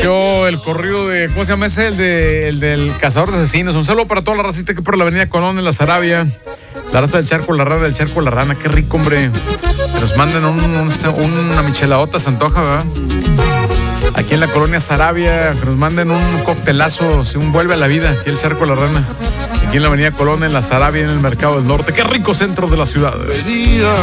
Apareció el corrido de, ¿cómo se llama ese? El del cazador de asesinos. Un saludo para toda la racita que por la avenida Colón en la Sarabia. La raza del charco, la rana del charco, la rana. Qué rico, hombre. Que nos manden una michelaota, se antoja, ¿verdad? Aquí en la colonia Sarabia, que nos manden un coctelazo, un vuelve a la vida, aquí el charco, la rana. Aquí en la avenida Colón, en la Sarabia, en el Mercado del Norte. Qué rico centro de la ciudad.